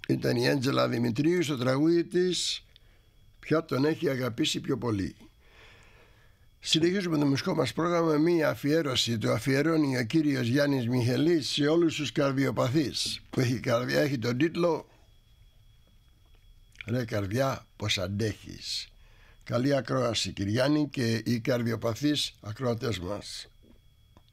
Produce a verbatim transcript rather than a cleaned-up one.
Ήταν η Έντζελα Δημητρίου στο τραγούδι της «Ποιο τον έχει αγαπήσει πιο πολύ». Συνεχίζουμε το μουσικό μας πρόγραμμα με μία αφιέρωση. Το αφιερώνει ο κύριος Γιάννης Μιχελής σε όλους τους καρδιοπαθείς, που έχει καρδιά, έχει τον τίτλο «Ρε καρδιά πως αντέχεις». Καλή ακρόαση Κυριάννη και οι καρδιοπαθείς ακροατές μας.